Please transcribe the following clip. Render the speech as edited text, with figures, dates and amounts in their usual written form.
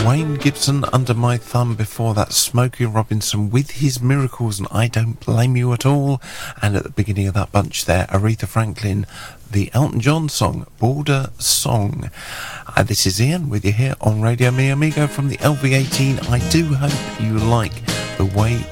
Wayne Gibson, Under My Thumb. Before that, Smokey Robinson with his Miracles and I Don't Blame You At All. And at the beginning of that bunch there, Aretha Franklin, the Elton John song, Border Song. This is Ian with you here on Radio Mi Amigo from the LV18. I do hope you like the way